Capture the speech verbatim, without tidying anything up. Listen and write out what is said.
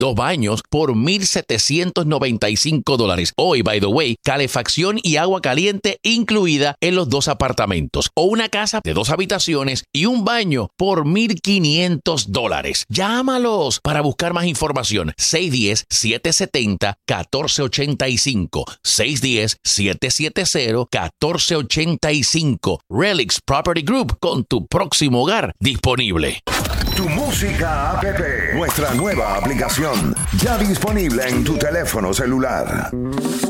Dos baños por mil setecientos noventa y cinco dólares. Hoy, by the way, calefacción y agua caliente incluida en los dos apartamentos. O una casa de dos habitaciones y un baño por mil quinientos dólares. Llámalos para buscar más información. seis uno cero, siete siete cero, uno cuatro ocho cinco. seis uno cero, siete siete cero, uno cuatro ocho cinco. Relix Property Group, con tu próximo hogar disponible. Tu Música App, nuestra nueva aplicación, ya disponible en tu teléfono celular.